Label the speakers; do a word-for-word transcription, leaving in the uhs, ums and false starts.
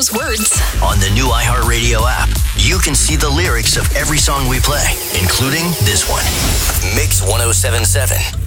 Speaker 1: those words.
Speaker 2: On the new iHeartRadio app, you can see the lyrics of every song we play, including this one. Mix one oh seven point seven.